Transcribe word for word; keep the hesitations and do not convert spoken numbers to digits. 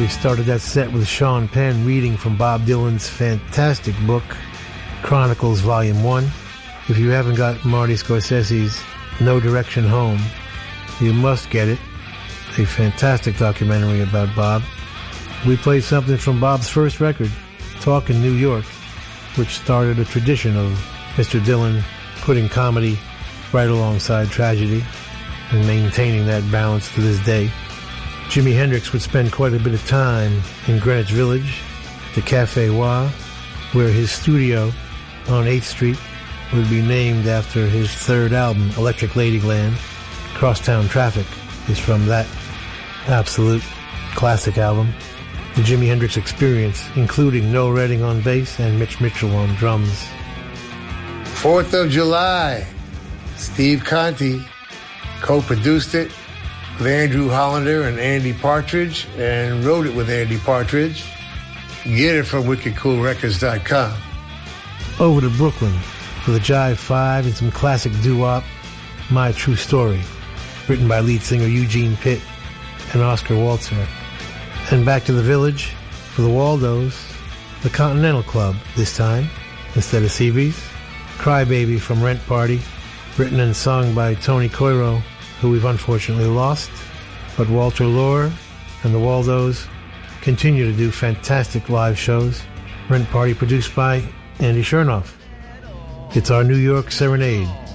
We started that set with Sean Penn reading from Bob Dylan's fantastic book, Chronicles Volume one. If you haven't got Marty Scorsese's No Direction Home, you must get it. A fantastic documentary about Bob. We played something from Bob's first record, Talkin' New York, which started a tradition of Mister Dylan putting comedy right alongside tragedy and maintaining that balance to this day. Jimi Hendrix would spend quite a bit of time in Greenwich Village, the Cafe Wha, where his studio on eighth Street would be named after his third album, Electric Ladyland. Crosstown Traffic is from that absolute classic album. The Jimi Hendrix Experience, including Noel Redding on bass and Mitch Mitchell on drums. fourth of July, Steve Conte co-produced it with Andrew Hollander and Andy Partridge and wrote it with Andy Partridge. Get it from wicked cool records dot com. Over to Brooklyn for the Jive Five and some classic doo-wop, My True Story, written by lead singer Eugene Pitt and Oscar Waltzer. And back to the Village for the Waldos, the Continental Club this time, instead of Seabees. Crybaby from Rent Party, written and sung by Tony Coiro, who we've unfortunately lost. But Walter Lure and the Waldos continue to do fantastic live shows. Rent Party produced by Andy Chernoff. It's our New York Serenade.